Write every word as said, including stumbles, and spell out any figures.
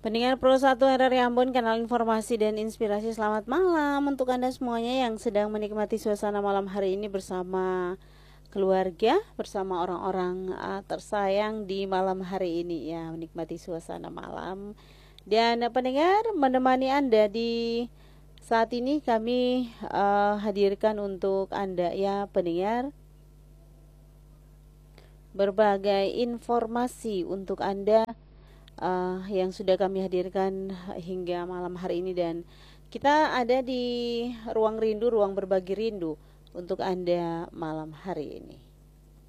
Pendengar Pro satu R R I Ambon, kanal informasi dan inspirasi, selamat malam untuk Anda semuanya yang sedang menikmati suasana malam hari ini bersama keluarga, bersama orang-orang uh, tersayang di malam hari ini ya, menikmati suasana malam. Dan uh, pendengar, menemani Anda di saat ini kami uh, hadirkan untuk Anda ya pendengar berbagai informasi untuk Anda uh, yang sudah kami hadirkan hingga malam hari ini, dan kita ada di ruang rindu, ruang berbagi rindu untuk Anda malam hari ini.